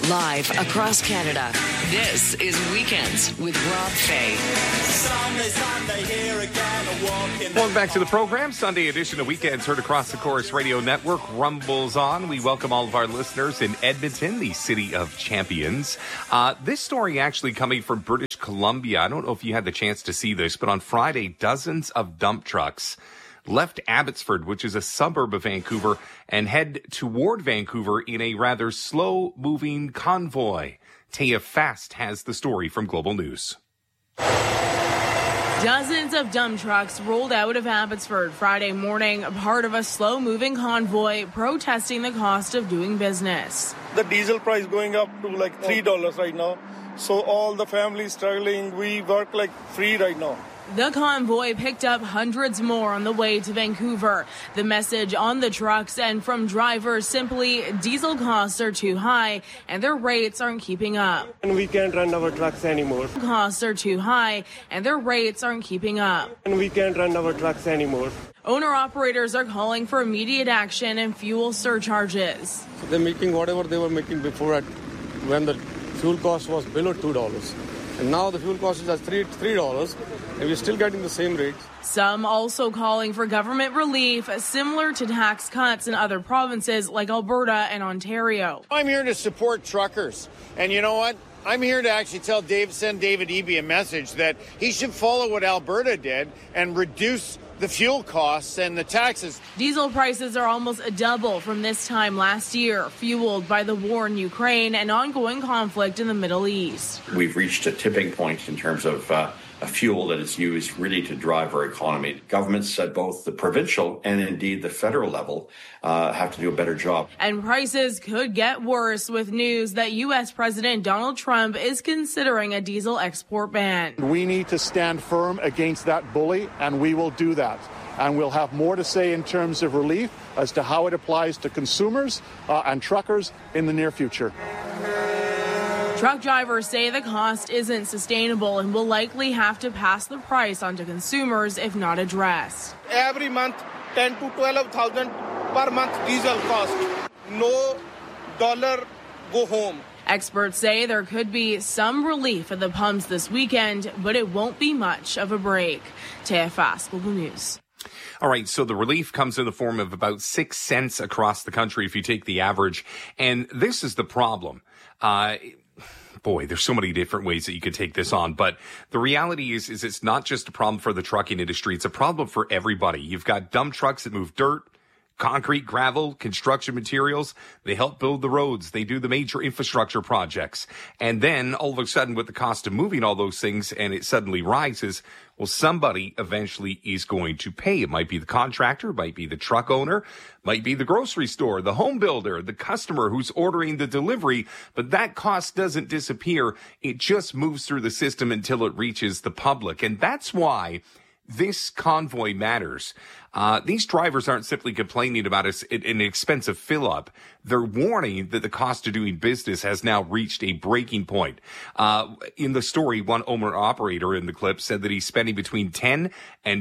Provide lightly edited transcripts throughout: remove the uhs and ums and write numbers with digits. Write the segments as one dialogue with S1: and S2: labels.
S1: Live across Canada, this is Weekends with Rob Fay.
S2: Welcome back to the program. Sunday edition of Weekends heard across the Chorus Radio Network. Rumbles on. We welcome all of our listeners in Edmonton, the city of champions. This story actually coming from British Columbia. I don't know if you had the chance to see this, but on Friday, dozens of dump trucks left Abbotsford, which is a suburb of Vancouver, and head toward Vancouver in a rather slow-moving convoy. Taya Fast has the story from Global News.
S3: Dozens of dump trucks rolled out of Abbotsford Friday morning, part of a slow-moving convoy protesting the cost of doing business.
S4: The diesel price going up to like $3 right now. So all the families struggling, we work like free right now.
S3: The convoy picked up hundreds more on the way to Vancouver. The message on the trucks and from drivers simply, diesel costs are too high and their rates aren't keeping up.
S4: And we can't run our trucks anymore.
S3: Costs are too high and their rates aren't keeping up.
S4: And we can't run our trucks anymore.
S3: Owner-operators are calling for immediate action and fuel surcharges.
S5: So they're making whatever they were making before when the fuel cost was below $2. And now the fuel cost is at $3, and we're still getting the same rates.
S3: Some also calling for government relief similar to tax cuts in other provinces like Alberta and Ontario.
S6: I'm here to support truckers. And you know what? I'm here to actually send David Eby a message that he should follow what Alberta did and reduce the fuel costs and the taxes.
S3: Diesel prices are almost double from this time last year, fueled by the war in Ukraine and ongoing conflict in the Middle East.
S7: We've reached a tipping point in terms of a fuel that is used really to drive our economy. Governments at both the provincial and indeed the federal level have to do a better job.
S3: And prices could get worse with news that U.S. President Donald Trump is considering a diesel export ban.
S8: We need to stand firm against that bully, and we will do that. And we'll have more to say in terms of relief as to how it applies to consumers and truckers in the near future.
S3: Truck drivers say the cost isn't sustainable and will likely have to pass the price on to consumers if not addressed.
S4: Every month, 10 to 12,000 per month diesel cost. No dollar go home.
S3: Experts say there could be some relief at the pumps this weekend, but it won't be much of a break. Taya Fast, Global News.
S2: All right, so the relief comes in the form of about 6 cents across the country if you take the average. And this is the problem. Boy, there's so many different ways that you could take this on. But the reality is it's not just a problem for the trucking industry. It's a problem for everybody. You've got dump trucks that move dirt, concrete, gravel, construction materials. They help build the roads. They do the major infrastructure projects. And then all of a sudden with the cost of moving all those things and it suddenly rises, well, somebody eventually is going to pay. It might be the contractor, might be the truck owner, might be the grocery store, the home builder, the customer who's ordering the delivery. But that cost doesn't disappear. It just moves through the system until it reaches the public. And that's why this convoy matters. These drivers aren't simply complaining about an expensive fill-up. They're warning that the cost of doing business has now reached a breaking point. In the story, one owner-operator in the clip said that he's spending between $10,000 and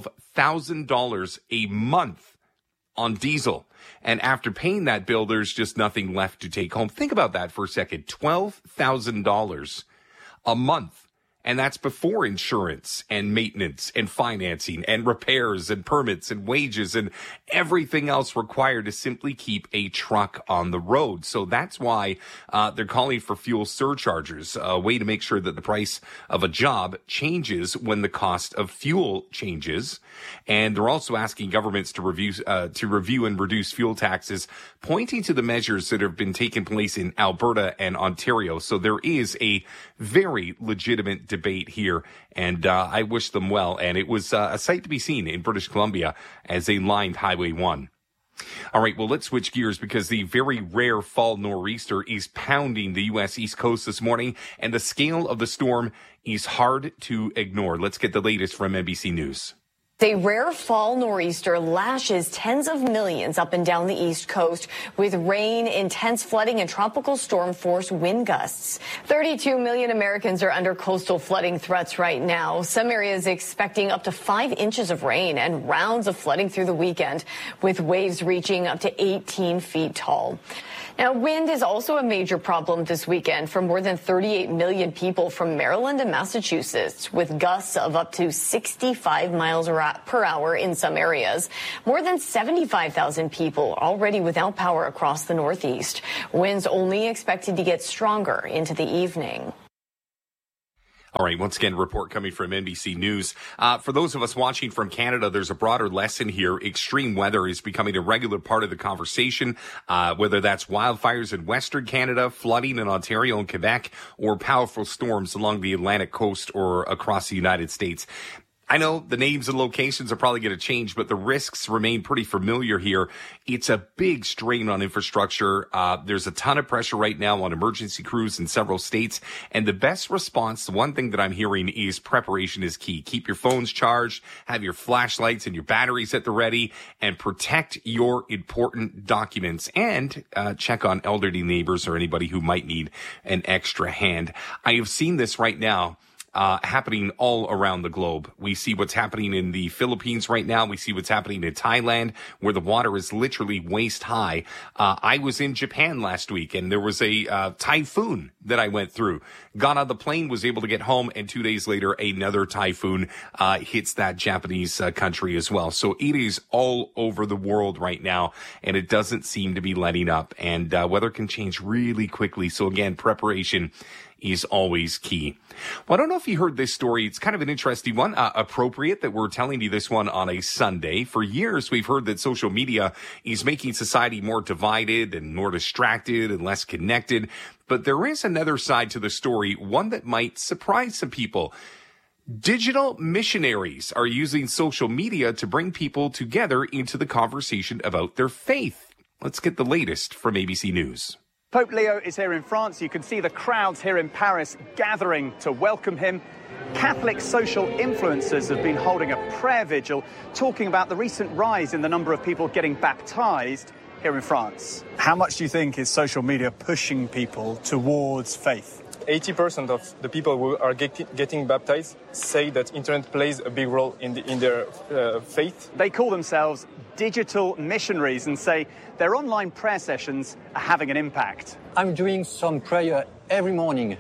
S2: $12,000 a month on diesel. And after paying that bill, there's just nothing left to take home. Think about that for a second. $12,000 a month. And that's before insurance and maintenance and financing and repairs and permits and wages and everything else required to simply keep a truck on the road. So that's why they're calling for fuel surcharges, a way to make sure that the price of a job changes when the cost of fuel changes. And they're also asking governments to review and reduce fuel taxes, pointing to the measures that have been taking place in Alberta and Ontario. So there is a very legitimate debate here, and I wish them well. And it was a sight to be seen in British Columbia as they lined Highway 1. All right, well, let's switch gears because the very rare fall nor'easter is pounding the U.S. East Coast this morning, and the scale of the storm is hard to ignore. Let's get the latest from NBC News.
S9: A rare fall nor'easter lashes tens of millions up and down the East Coast with rain, intense flooding, and tropical storm force wind gusts. 32 million Americans are under coastal flooding threats right now. Some areas expecting up to 5 inches of rain and rounds of flooding through the weekend, with waves reaching up to 18 feet tall. Now, wind is also a major problem this weekend for more than 38 million people from Maryland and Massachusetts, with gusts of up to 65 miles per hour in some areas. More than 75,000 people already without power across the Northeast. Winds only expected to get stronger into the evening.
S2: All right, once again, a report coming from NBC News. For those of us watching from Canada, there's a broader lesson here. Extreme weather is becoming a regular part of the conversation, whether that's wildfires in Western Canada, flooding in Ontario and Quebec, or powerful storms along the Atlantic coast or across the United States. I know the names and locations are probably going to change, but the risks remain pretty familiar here. It's a big strain on infrastructure. There's a ton of pressure right now on emergency crews in several states. And the best response, the one thing that I'm hearing is preparation is key. Keep your phones charged, have your flashlights and your batteries at the ready, and protect your important documents. And check on elderly neighbors or anybody who might need an extra hand. I have seen this right now. Happening all around the globe. We see what's happening in the Philippines right now. We see what's happening in Thailand, where the water is literally waist high. I was in Japan last week, and there was a typhoon that I went through. Got on the plane, was able to get home, and 2 days later, another typhoon hits that Japanese country as well. So it is all over the world right now, and it doesn't seem to be letting up. And weather can change really quickly. So again, preparation is always key. Well, I don't know if you heard this story. It's kind of an interesting one. Appropriate that we're telling you this one on a Sunday. For years, we've heard that social media is making society more divided and more distracted and less connected. But there is another side to the story, one that might surprise some people. Digital missionaries are using social media to bring people together into the conversation about their faith. Let's get the latest from ABC News.
S10: Pope Leo is here in France. You can see the crowds here in Paris gathering to welcome him. Catholic social influencers have been holding a prayer vigil, talking about the recent rise in the number of people getting baptized here in France. How much do you think is social media pushing people towards faith?
S11: 80% of the people who are getting baptized say that internet plays a big role in their faith.
S10: They call themselves digital missionaries and say their online prayer sessions are having an impact.
S12: I'm doing some prayer every morning,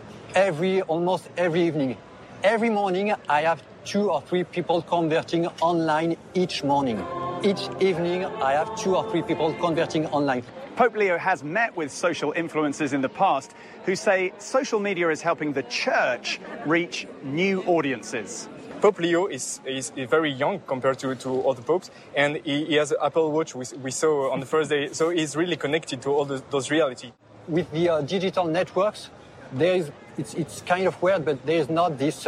S12: almost every evening. Every morning I have 2 or 3 people converting online each morning. Each evening I have 2 or 3 people converting online.
S10: Pope Leo has met with social influencers in the past who say social media is helping the church reach new audiences.
S11: Pope Leo is very young compared to other popes, and he has an Apple Watch we saw on the first day, so he's really connected to all those reality.
S12: With the digital networks, it's kind of weird, but there is not this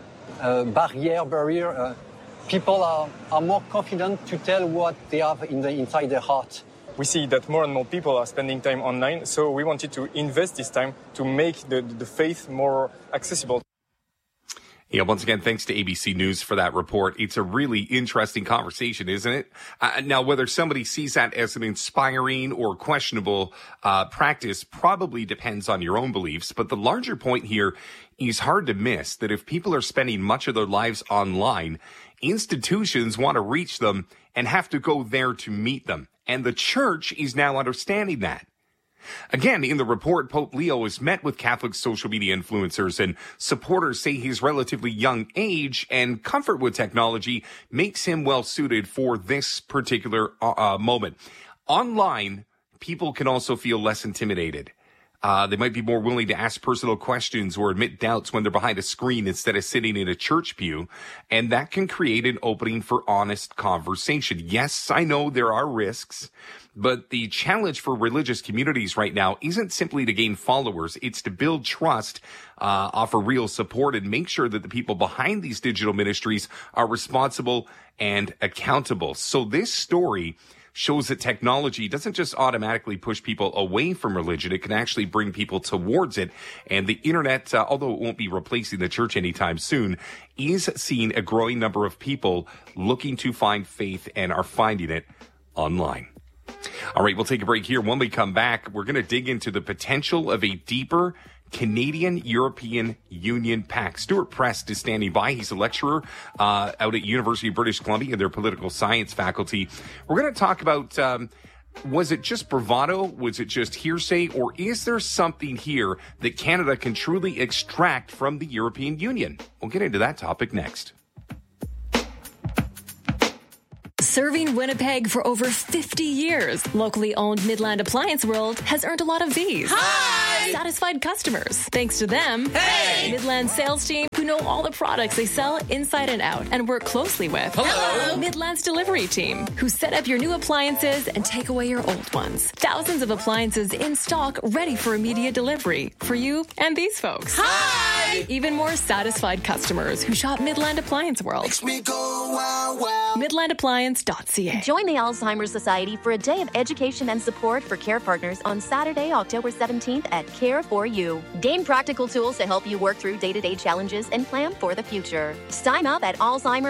S12: barrier. People are more confident to tell what they have inside their heart.
S11: We see that more and more people are spending time online, so we wanted to invest this time to make the faith more accessible.
S2: Yeah, once again, thanks to ABC News for that report. It's a really interesting conversation, isn't it? Now, whether somebody sees that as an inspiring or questionable practice probably depends on your own beliefs. But the larger point here is hard to miss, that if people are spending much of their lives online, institutions want to reach them and have to go there to meet them. And the church is now understanding that. Again, in the report, Pope Leo has met with Catholic social media influencers, and supporters say his relatively young age and comfort with technology makes him well suited for this particular moment. Online, people can also feel less intimidated. They might be more willing to ask personal questions or admit doubts when they're behind a screen instead of sitting in a church pew. And that can create an opening for honest conversation. Yes, I know there are risks, but the challenge for religious communities right now isn't simply to gain followers. It's to build trust, offer real support, and make sure that the people behind these digital ministries are responsible and accountable. So this story shows that technology doesn't just automatically push people away from religion. It can actually bring people towards it. And the internet, although it won't be replacing the church anytime soon, is seeing a growing number of people looking to find faith and are finding it online. All right, we'll take a break here. When we come back, we're going to dig into the potential of a deeper Canadian-European Union pact. Stuart Prest is standing by. He's a lecturer out at University of British Columbia in their political science faculty. We're going to talk about Was it just bravado? Was it just hearsay? Or is there something here that Canada can truly extract from the European Union? We'll get into that topic next.
S13: Serving Winnipeg for over 50 years, locally owned Midland Appliance World has earned a lot of these.
S14: Hi!
S13: Satisfied customers. Thanks to them,
S14: hey!
S13: Midland sales team who know all the products they sell inside and out and work closely with.
S14: Hello!
S13: Midland's delivery team who set up your new appliances and take away your old ones. Thousands of appliances in stock ready for immediate delivery for you and these folks.
S14: Hi!
S13: Even more satisfied customers who shop Midland Appliance World.
S14: Makes me go wow, wow.
S13: MidlandAppliance.ca.
S15: Join the Alzheimer's Society for a day of education and support for care partners on Saturday, October 17th at Care for You. Gain practical tools to help you work through day-to-day challenges and plan for the future. Sign up at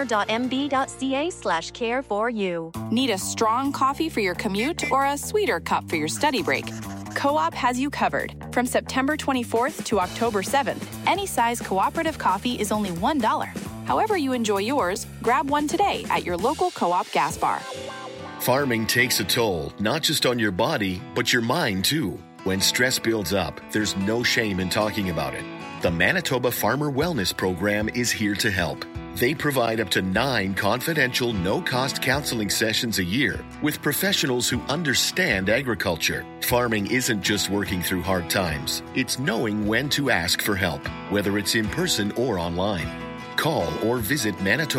S15: alzheimer.mb.ca/care4you.
S16: Need a strong coffee for your commute or a sweeter cup for your study break? Co-op has you covered. From September 24th to October 7th, any size cooperative coffee is only $1. However you enjoy yours, grab one today at your local Co-op gas bar.
S17: Farming takes a toll, not just on your body, but your mind too. When stress builds up, there's no shame in talking about it. The Manitoba Farmer Wellness Program is here to help. They provide up to 9 confidential, no-cost counseling sessions a year with professionals who understand agriculture. Farming isn't just working through hard times. It's knowing when to ask for help, whether it's in person or online. Call or visit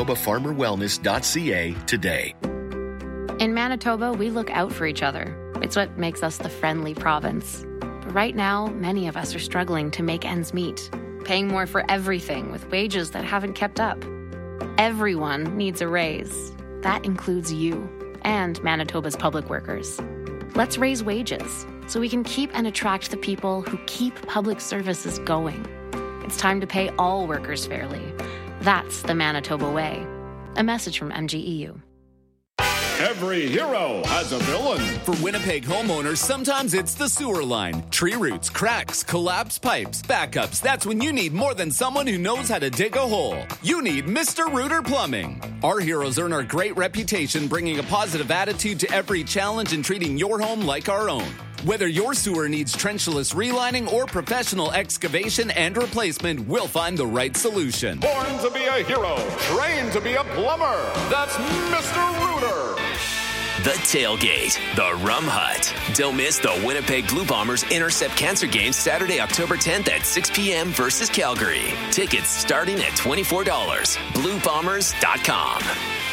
S17: manitobafarmerwellness.ca today.
S18: In Manitoba, we look out for each other. It's what makes us the friendly province. But right now, many of us are struggling to make ends meet, paying more for everything with wages that haven't kept up. Everyone needs a raise. That includes you and Manitoba's public workers. Let's raise wages so we can keep and attract the people who keep public services going. It's time to pay all workers fairly. That's the Manitoba way. A message from MGEU.
S19: Every hero has a villain. For Winnipeg homeowners, sometimes it's the sewer line. Tree roots, cracks, collapsed pipes, backups. That's when you need more than someone who knows how to dig a hole. You need Mr. Rooter Plumbing. Our heroes earn our great reputation, bringing a positive attitude to every challenge and treating your home like our own. Whether your sewer needs trenchless relining or professional excavation and replacement, we'll find the right solution.
S8: Born to be a hero, trained to be a plumber. That's Mr. Rooter.
S20: The Tailgate, the Rum Hut. Don't miss the Winnipeg Blue Bombers Intercept Cancer Game Saturday, October 10th at 6 p.m. versus Calgary. Tickets starting at $24. BlueBombers.com.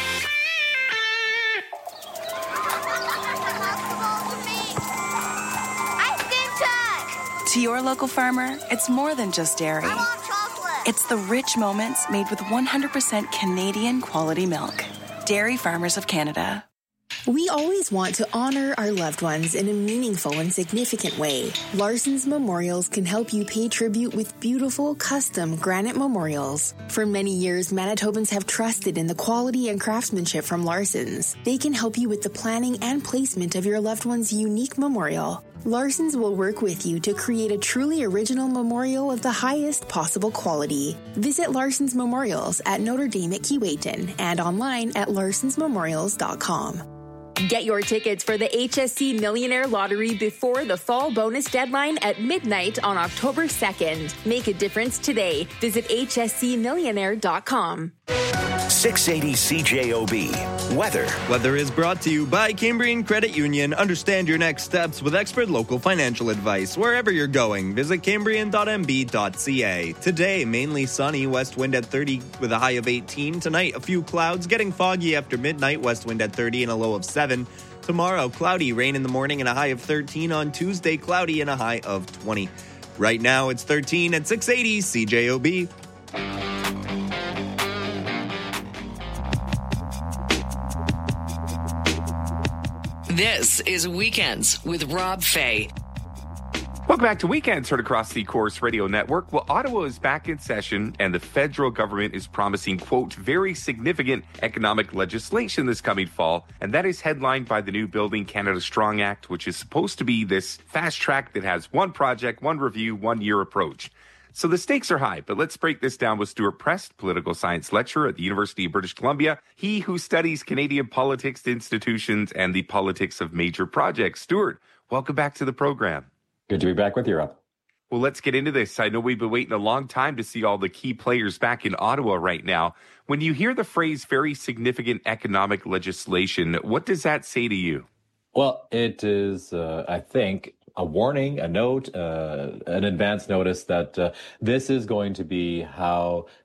S21: To your local farmer, it's more than just dairy.
S22: I want chocolate.
S21: It's the rich moments made with 100% Canadian quality milk. Dairy Farmers of Canada.
S23: We always want to honor our loved ones in a meaningful and significant way. Larson's Memorials can help you pay tribute with beautiful, custom granite memorials. For many years, Manitobans have trusted in the quality and craftsmanship from Larson's. They can help you with the planning and placement of your loved one's unique memorial. Larson's will work with you to create a truly original memorial of the highest possible quality. Visit Larson's Memorials at Notre Dame at Keewatin and online at larsonsmemorials.com.
S24: Get your tickets for the HSC Millionaire Lottery before the fall bonus deadline at midnight on October 2nd. Make a difference today. Visit hscmillionaire.com.
S25: 680 CJOB. Weather.
S26: Weather is brought to you by Cambrian Credit Union. Understand your next steps with expert local financial advice. Wherever you're going, visit cambrian.mb.ca. Today, mainly sunny, west wind at 30 with a high of 18. Tonight, a few clouds, getting foggy after midnight, west wind at 30 and a low of 7. Tomorrow, cloudy, rain in the morning and a high of 13. On Tuesday, cloudy and a high of 20. Right now, it's 13 at 680 CJOB.
S1: This is Weekends with Rob Fay.
S2: Welcome back to Weekends, heard across the Corus Radio Network. Well, Ottawa is back in session, and the federal government is promising, quote, very significant economic legislation this coming fall, and that is headlined by the new Building Canada Strong Act, which is supposed to be this fast track that has one project, one review, 1 year approach. So the stakes are high, but let's break this down with Stuart Prest, political science lecturer at the University of British Columbia. He who studies Canadian politics, institutions, and the politics of major projects. Stuart, welcome back to the program.
S3: Good to be back with you, Rob.
S2: Well, let's get into this. I know we've been waiting a long time to see all the key players back in Ottawa right now. When you hear the phrase very significant economic legislation, what does that say to you?
S3: Well, it is, I think, a warning, a note, an advance notice that this is going to be how